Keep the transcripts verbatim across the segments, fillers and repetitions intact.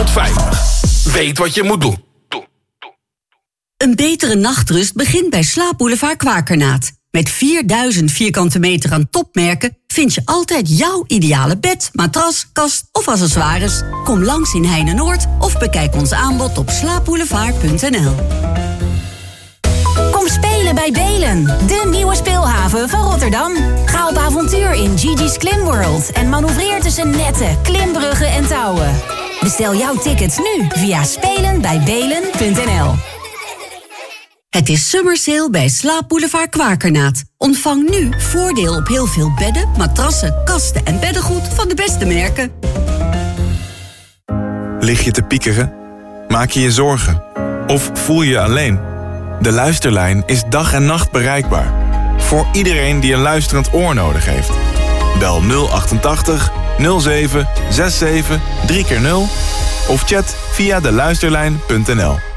honderdvijftig. Weet wat je moet doen. Een betere nachtrust begint bij Slaapboulevard Kwakernaat. Met vierduizend vierkante meter aan topmerken vind je altijd jouw ideale bed, matras, kast of accessoires. Kom langs in Heine-Noord of bekijk ons aanbod op slaapboulevard punt n l. Kom spelen bij Belen, de nieuwe speelhaven van Rotterdam. Ga op avontuur in Gigi's Klimworld en manoeuvreer tussen netten, klimbruggen en touwen. Bestel jouw tickets nu via spelen bij belen punt n l. Het is summer sale bij Slaapboulevard Kwakernaat. Ontvang nu voordeel op heel veel bedden, matrassen, kasten en beddengoed van de beste merken. Lig je te piekeren? Maak je je zorgen? Of voel je je alleen? De Luisterlijn is dag en nacht bereikbaar. Voor iedereen die een luisterend oor nodig heeft. Bel nul achtentachtig nul zeven zevenenzestig drie keer nul of chat via de luisterlijn punt n l.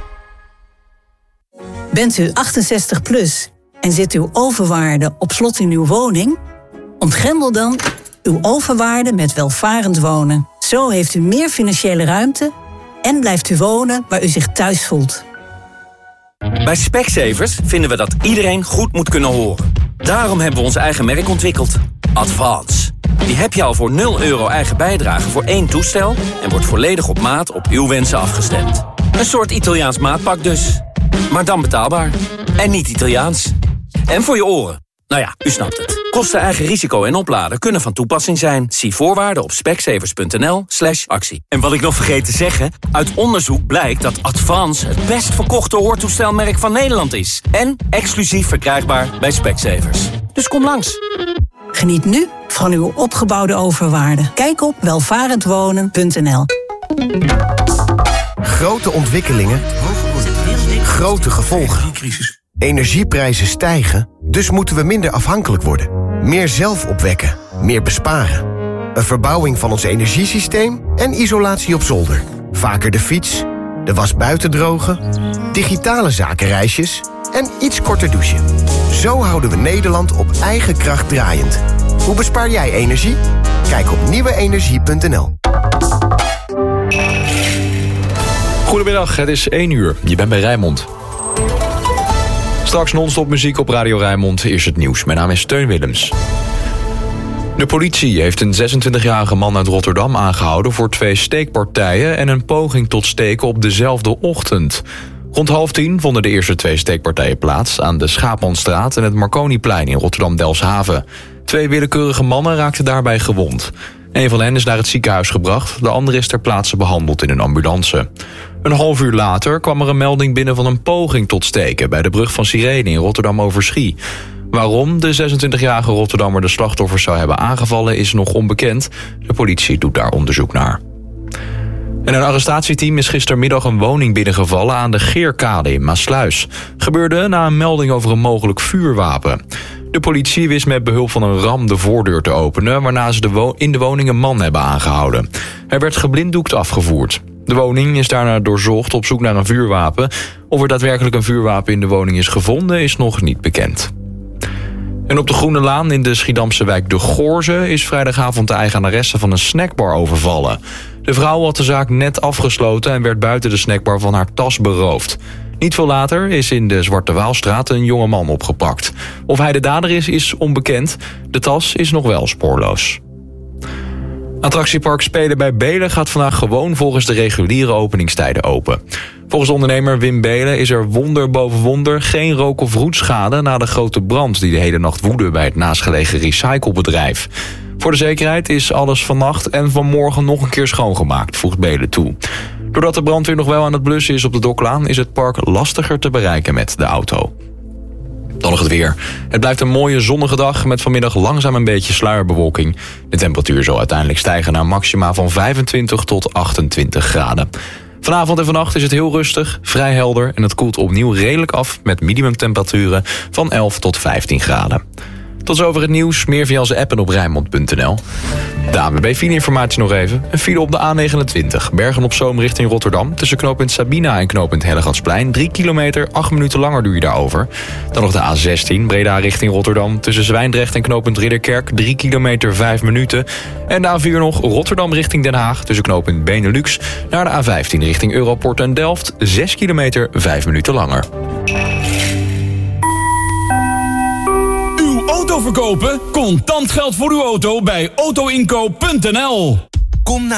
Bent u achtenzestig plus en zit uw overwaarde op slot in uw woning? Ontgrendel dan uw overwaarde met welvarend wonen. Zo heeft u meer financiële ruimte en blijft u wonen waar u zich thuis voelt. Bij Specsavers vinden we dat iedereen goed moet kunnen horen. Daarom hebben we ons eigen merk ontwikkeld. Advance. Die heb je al voor nul euro eigen bijdrage voor één toestel en wordt volledig op maat op uw wensen afgestemd. Een soort Italiaans maatpak dus. Maar dan betaalbaar. En niet Italiaans. En voor je oren. Nou ja, u snapt het. Kosten, eigen risico en opladen kunnen van toepassing zijn. Zie voorwaarden op specsavers punt n l slash actie. En wat ik nog vergeet te zeggen, uit onderzoek blijkt dat Advance het best verkochte hoortoestelmerk van Nederland is. En exclusief verkrijgbaar bij Specsavers. Dus kom langs. Geniet nu van uw opgebouwde overwaarde. Kijk op welvarendwonen punt n l. Grote ontwikkelingen, grote gevolgen. Energieprijzen stijgen, dus moeten we minder afhankelijk worden. Meer zelf opwekken, meer besparen. Een verbouwing van ons energiesysteem en isolatie op zolder. Vaker de fiets, de was buiten drogen, digitale zakenreisjes en iets korter douchen. Zo houden we Nederland op eigen kracht draaiend. Hoe bespaar jij energie? Kijk op nieuwe energie punt n l. Goedemiddag, het is één uur. Je bent bij Rijnmond. Straks non-stop muziek op Radio Rijnmond. Eerst het nieuws. Mijn naam is Teun Willems. De politie heeft een zesentwintigjarige man uit Rotterdam aangehouden voor twee steekpartijen en een poging tot steken op dezelfde ochtend. Rond half tien vonden de eerste twee steekpartijen plaats aan de Schaapmanstraat en het Marconiplein in Rotterdam-Delfshaven. Twee willekeurige mannen raakten daarbij gewond. Een van hen is naar het ziekenhuis gebracht, de andere is ter plaatse behandeld in een ambulance. Een half uur later kwam er een melding binnen van een poging tot steken bij de brug van Sirene in Rotterdam-Overschie. Waarom de zesentwintigjarige Rotterdammer de slachtoffers zou hebben aangevallen is nog onbekend. De politie doet daar onderzoek naar. En een arrestatieteam is gistermiddag een woning binnengevallen aan de Geerkade in Maassluis. Gebeurde na een melding over een mogelijk vuurwapen. De politie wist met behulp van een ram de voordeur te openen, waarna ze de wo- in de woning een man hebben aangehouden. Hij werd geblinddoekt afgevoerd. De woning is daarna doorzocht op zoek naar een vuurwapen. Of er daadwerkelijk een vuurwapen in de woning is gevonden is nog niet bekend. En op de Groene Laan in de Schiedamse wijk De Goorze is vrijdagavond de eigenaresse van een snackbar overvallen. De vrouw had de zaak net afgesloten en werd buiten de snackbar van haar tas beroofd. Niet veel later is in de Zwarte Waalstraat een jonge man opgepakt. Of hij de dader is, is onbekend. De tas is nog wel spoorloos. Attractiepark Spelen bij Belen gaat vandaag gewoon volgens de reguliere openingstijden open. Volgens ondernemer Wim Belen is er wonder boven wonder geen rook- of roetschade na de grote brand die de hele nacht woedde bij het naastgelegen recyclebedrijf. Voor de zekerheid is alles vannacht en vanmorgen nog een keer schoongemaakt, voegt Belen toe. Doordat de brandweer nog wel aan het blussen is op de Doklaan is het park lastiger te bereiken met de auto. Dan nog het weer. Het blijft een mooie zonnige dag met vanmiddag langzaam een beetje sluierbewolking. De temperatuur zal uiteindelijk stijgen naar maxima van vijfentwintig tot achtentwintig graden. Vanavond en vannacht is het heel rustig, vrij helder en het koelt opnieuw redelijk af met minimumtemperaturen van elf tot vijftien graden. Tot Tot zover het nieuws. Meer via onze app en op Rijnmond punt n l. De A N W B-informatie nog even. Een file op de A negenentwintig. Bergen op Zoom richting Rotterdam. Tussen knooppunt Sabina en knooppunt Hellegatsplein. Drie kilometer, acht minuten langer doe je daarover. Dan nog de A zestien. Breda richting Rotterdam. Tussen Zwijndrecht en knooppunt Ridderkerk. Drie kilometer, vijf minuten. En de A vier nog. Rotterdam richting Den Haag. Tussen knooppunt Benelux naar de A vijftien richting Europort en Delft. Zes kilometer, vijf minuten langer. Auto verkopen? Contant geld voor uw auto bij auto inkoop punt n l. Kom naar